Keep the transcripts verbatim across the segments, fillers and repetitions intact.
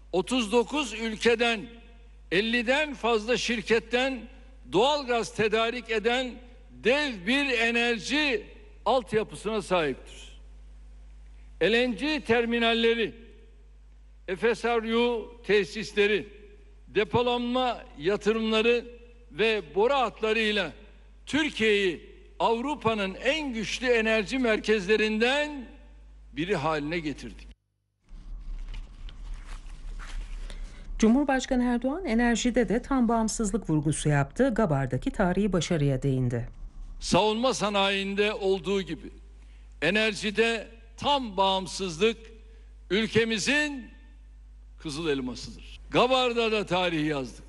otuz dokuz ülkeden elliden fazla şirketten doğalgaz tedarik eden dev bir enerji altyapısına sahiptir. L N G terminalleri, F S R U tesisleri, depolanma yatırımları ve boru hatlarıyla Türkiye'yi Avrupa'nın en güçlü enerji merkezlerinden biri haline getirdik. Cumhurbaşkanı Erdoğan enerjide de tam bağımsızlık vurgusu yaptı. Gabar'daki tarihi başarıya değindi. Savunma sanayinde olduğu gibi enerjide tam bağımsızlık ülkemizin kızıl elmasıdır. Gabar'da da tarihi yazdık.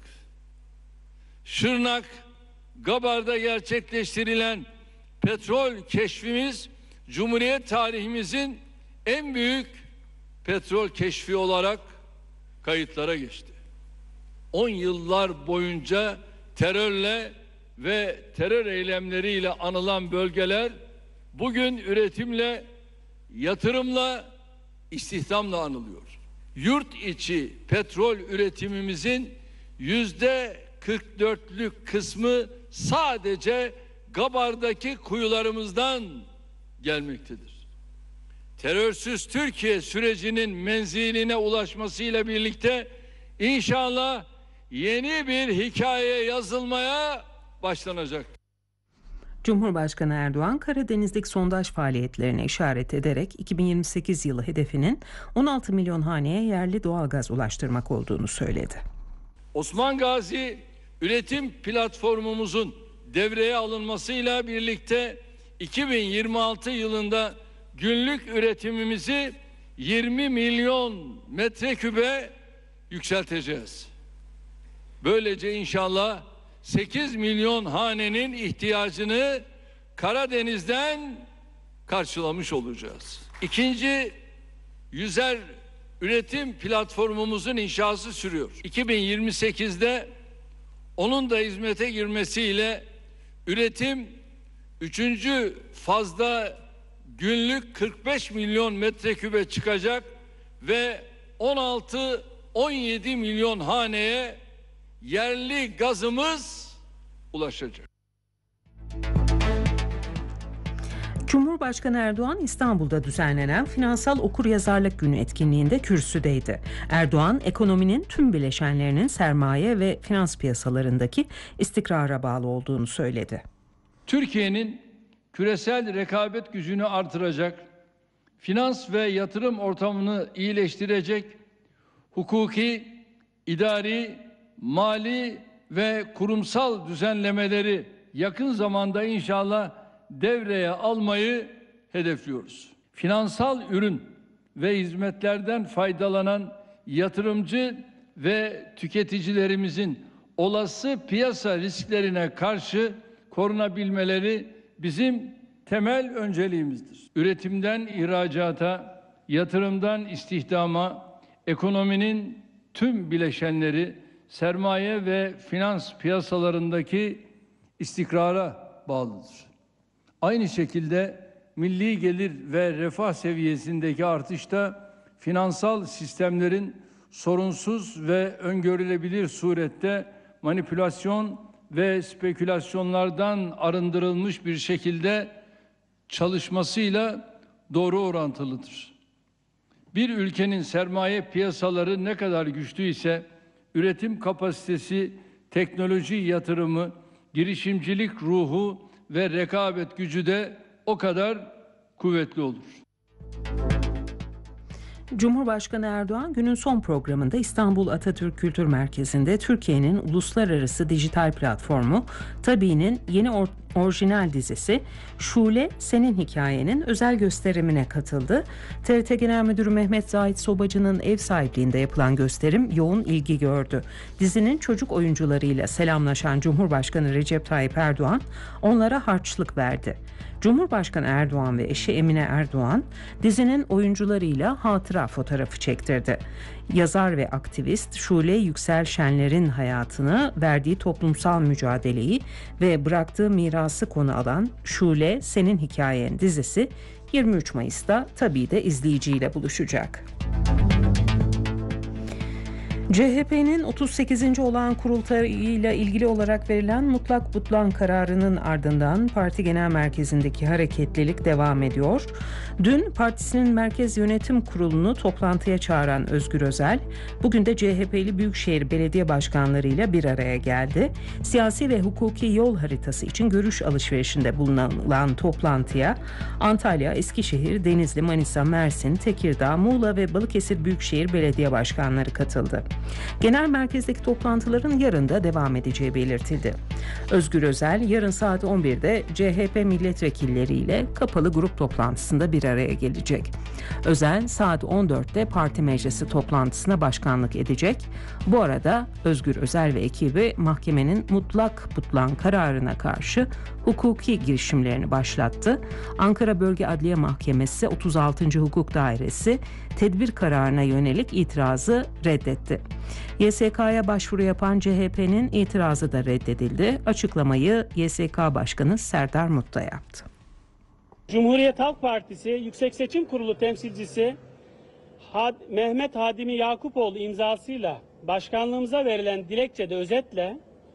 Şırnak, Gabar'da gerçekleştirilen petrol keşfimiz Cumhuriyet tarihimizin en büyük petrol keşfi olarak kayıtlara geçti. on yıllar boyunca terörle ve terör eylemleriyle anılan bölgeler bugün üretimle, yatırımla, istihdamla anılıyor. Yurt içi petrol üretimimizin yüzde kırk dörtlük kısmı sadece Gabar'daki kuyularımızdan gelmektedir. Terörsüz Türkiye sürecinin menziline ulaşmasıyla birlikte inşallah yeni bir hikaye yazılmaya başlanacak. Cumhurbaşkanı Erdoğan, Karadeniz'deki sondaj faaliyetlerine işaret ederek iki bin yirmi sekiz yılı hedefinin on altı milyon haneye yerli doğalgaz ulaştırmak olduğunu söyledi. Osman Gazi üretim platformumuzun devreye alınmasıyla birlikte iki bin yirmi altı yılında günlük üretimimizi yirmi milyon metrekübe yükselteceğiz. Böylece inşallah sekiz milyon hanenin ihtiyacını Karadeniz'den karşılamış olacağız. İkinci, yüzer üretim platformumuzun inşası sürüyor. iki bin yirmi sekizde onun da hizmete girmesiyle üretim üçüncü fazda günlük kırk beş milyon metrekübe çıkacak ve on altı on yedi milyon haneye yerli gazımız ulaşacak. Cumhurbaşkanı Erdoğan İstanbul'da düzenlenen Finansal Okuryazarlık Günü etkinliğinde kürsüdeydi. Erdoğan, ekonominin tüm bileşenlerinin sermaye ve finans piyasalarındaki istikrara bağlı olduğunu söyledi. Türkiye'nin küresel rekabet gücünü artıracak, finans ve yatırım ortamını iyileştirecek, hukuki, idari, mali ve kurumsal düzenlemeleri yakın zamanda inşallah devreye almayı hedefliyoruz. Finansal ürün ve hizmetlerden faydalanan yatırımcı ve tüketicilerimizin olası piyasa risklerine karşı korunabilmeleri bizim temel önceliğimizdir. Üretimden ihracata, yatırımdan istihdama, ekonominin tüm bileşenleri sermaye ve finans piyasalarındaki istikrara bağlıdır. Aynı şekilde milli gelir ve refah seviyesindeki artışta finansal sistemlerin sorunsuz ve öngörülebilir surette manipülasyon ve spekülasyonlardan arındırılmış bir şekilde çalışmasıyla doğru orantılıdır. Bir ülkenin sermaye piyasaları ne kadar güçlü ise üretim kapasitesi, teknoloji yatırımı, girişimcilik ruhu ve rekabet gücü de o kadar kuvvetli olur. Cumhurbaşkanı Erdoğan günün son programında İstanbul Atatürk Kültür Merkezi'nde Türkiye'nin uluslararası dijital platformu Tabii'nin yeni or- orijinal dizisi Şule Senin Hikayenin özel gösterimine katıldı. T R T Genel Müdürü Mehmet Zahit Sobacı'nın ev sahipliğinde yapılan gösterim yoğun ilgi gördü. Dizinin çocuk oyuncularıyla selamlaşan Cumhurbaşkanı Recep Tayyip Erdoğan onlara harçlık verdi. Cumhurbaşkanı Erdoğan ve eşi Emine Erdoğan dizinin oyuncularıyla hatıra fotoğrafı çektirdi. Yazar ve aktivist Şule Yüksel Şenler'in hayatını, verdiği toplumsal mücadeleyi ve bıraktığı mirası konu alan Şule Senin Hikayen dizisi yirmi üç Mayıs'ta tabii de izleyiciyle buluşacak. C H P'nin otuz sekizinci olağan kurultayıyla ilgili olarak verilen mutlak butlan kararının ardından parti genel merkezindeki hareketlilik devam ediyor. Dün partisinin Merkez Yönetim Kurulu'nu toplantıya çağıran Özgür Özel, bugün de C H P'li Büyükşehir Belediye Başkanlarıyla bir araya geldi. Siyasi ve hukuki yol haritası için görüş alışverişinde bulunan toplantıya Antalya, Eskişehir, Denizli, Manisa, Mersin, Tekirdağ, Muğla ve Balıkesir Büyükşehir Belediye Başkanları katıldı. Genel merkezdeki toplantıların yarın da devam edeceği belirtildi. Özgür Özel yarın saat on birde C H P milletvekilleriyle kapalı grup toplantısında bir araya gelecek. Özel saat on dörtte parti meclisi toplantısına başkanlık edecek. Bu arada Özgür Özel ve ekibi mahkemenin mutlak butlan kararına karşı hukuki girişimlerini başlattı. Ankara Bölge Adliye Mahkemesi otuz altıncı Hukuk Dairesi tedbir kararına yönelik itirazı reddetti. Y S K'ya başvuru yapan C H P'nin itirazı da reddedildi. Açıklamayı Y S K Başkanı Serdar Mutlu yaptı. Cumhuriyet Halk Partisi Yüksek Seçim Kurulu temsilcisi Had Mehmet Hadimi Yakupoğlu imzasıyla başkanlığımıza verilen dilekçede özetle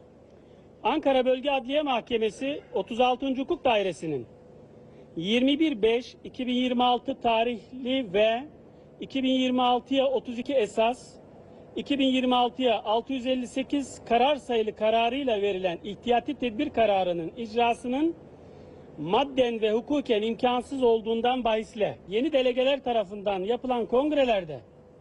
Ankara Bölge Adliye Mahkemesi otuz altıncı Hukuk Dairesi'nin yirmi bir beş iki bin yirmi altı tarihli ve iki bin yirmi altıya otuz iki esas, iki bin yirmi altıya altı yüz elli sekiz karar sayılı kararıyla verilen ihtiyati tedbir kararının icrasının madden ve hukuken imkansız olduğundan bahisle yeni delegeler tarafından yapılan kongrelerde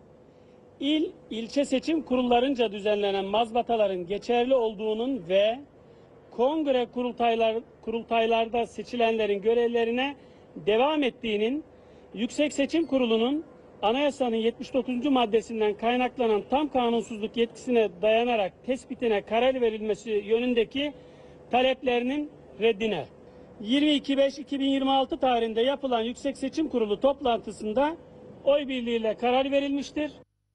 il, ilçe seçim kurullarınca düzenlenen mazbataların geçerli olduğunun ve kongre kurultaylar, kurultaylarda seçilenlerin görevlerine devam ettiğinin Yüksek Seçim Kurulu'nun Anayasanın yetmiş dokuzuncu maddesinden kaynaklanan tam kanunsuzluk yetkisine dayanarak tespitine karar verilmesi yönündeki taleplerinin reddine. yirmi iki beş iki bin yirmi altı tarihinde yapılan Yüksek Seçim Kurulu toplantısında oy birliğiyle karar verilmiştir.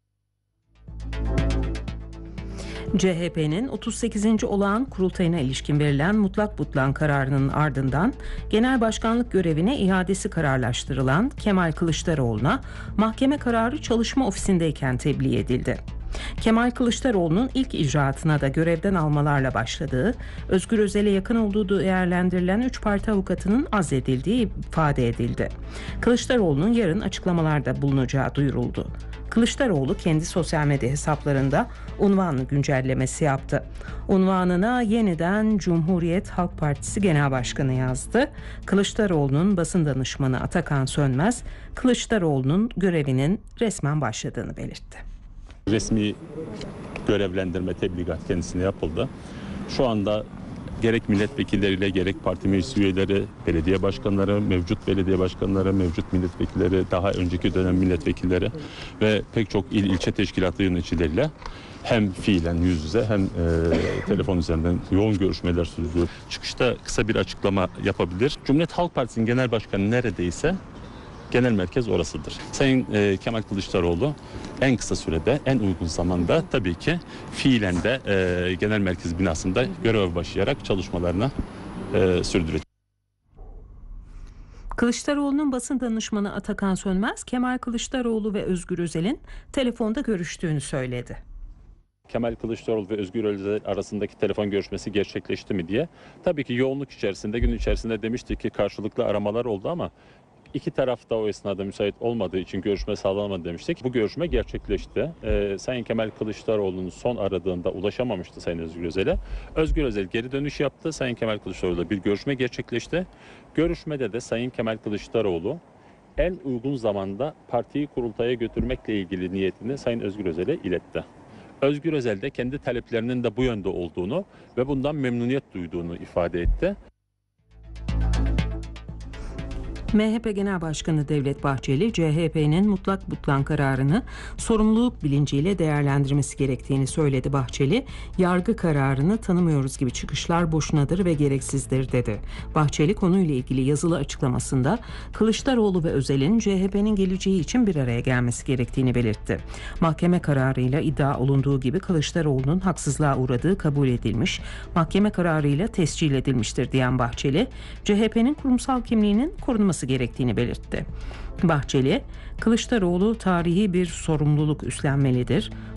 C H P'nin otuz sekizinci olağan kurultayına ilişkin verilen mutlak butlan kararının ardından genel başkanlık görevine iadesi kararlaştırılan Kemal Kılıçdaroğlu'na mahkeme kararı çalışma ofisindeyken tebliğ edildi. Kemal Kılıçdaroğlu'nun ilk icraatına da görevden almalarla başladığı, Özgür Özel'e yakın olduğu değerlendirilen üç parti avukatının azledildiği ifade edildi. Kılıçdaroğlu'nun yarın açıklamalarda bulunacağı duyuruldu. Kılıçdaroğlu kendi sosyal medya hesaplarında unvanlı güncellemesi yaptı. Unvanına yeniden Cumhuriyet Halk Partisi Genel Başkanı yazdı. Kılıçdaroğlu'nun basın danışmanı Atakan Sönmez, Kılıçdaroğlu'nun görevinin resmen başladığını belirtti. Resmi görevlendirme tebligat kendisine yapıldı. Şu anda gerek milletvekilleriyle gerek parti meclis üyeleri, belediye başkanları, mevcut belediye başkanları, mevcut milletvekilleri, daha önceki dönem milletvekilleri ve pek çok il ilçe teşkilatı yöneticileriyle hem fiilen yüz yüze hem e, telefon üzerinden yoğun görüşmeler sürüyor. Çıkışta kısa bir açıklama yapabilir. Cumhuriyet Halk Partisi'nin genel başkanı neredeyse genel merkez orasıdır. Sayın e, Kemal Kılıçdaroğlu en kısa sürede, en uygun zamanda tabii ki fiilen de e, genel merkez binasında görev başlayarak çalışmalarını e, sürdürecek. Kılıçdaroğlu'nun basın danışmanı Atakan Sönmez, Kemal Kılıçdaroğlu ve Özgür Özel'in telefonda görüştüğünü söyledi. Kemal Kılıçdaroğlu ve Özgür Özel arasındaki telefon görüşmesi gerçekleşti mi diye. Tabii ki yoğunluk içerisinde, gün içerisinde demiştik ki karşılıklı aramalar oldu ama İki taraf da o esnada müsait olmadığı için görüşme sağlanamadı demiştik. Bu görüşme gerçekleşti. Ee, Sayın Kemal Kılıçdaroğlu'nun son aradığında ulaşamamıştı Sayın Özgür Özel'e. Özgür Özel geri dönüş yaptı. Sayın Kemal Kılıçdaroğlu'yla bir görüşme gerçekleşti. Görüşmede de Sayın Kemal Kılıçdaroğlu en uygun zamanda partiyi kurultaya götürmekle ilgili niyetini Sayın Özgür Özel'e iletti. Özgür Özel de kendi taleplerinin de bu yönde olduğunu ve bundan memnuniyet duyduğunu ifade etti. M H P Genel Başkanı Devlet Bahçeli, C H P'nin mutlak butlan kararını sorumluluk bilinciyle değerlendirmesi gerektiğini söyledi. Bahçeli, yargı kararını tanımıyoruz gibi çıkışlar boşunadır ve gereksizdir dedi. Bahçeli konuyla ilgili yazılı açıklamasında Kılıçdaroğlu ve Özel'in C H P'nin geleceği için bir araya gelmesi gerektiğini belirtti. Mahkeme kararıyla iddia olunduğu gibi Kılıçdaroğlu'nun haksızlığa uğradığı kabul edilmiş, mahkeme kararıyla tescil edilmiştir diyen Bahçeli, C H P'nin kurumsal kimliğinin korunması gerektiğini belirtti. Bahçeli, Kılıçdaroğlu tarihi bir sorumluluk üstlenmelidir.